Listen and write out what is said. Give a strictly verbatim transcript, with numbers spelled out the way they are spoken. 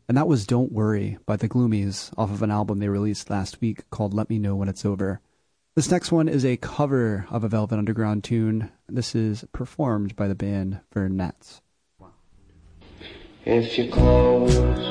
And that was Don't Worry by the Gloomies off of an album they released last week called Let Me Know When It's Over. This next one is a cover of a Velvet Underground tune. This is performed by the band Vern Nats. If you close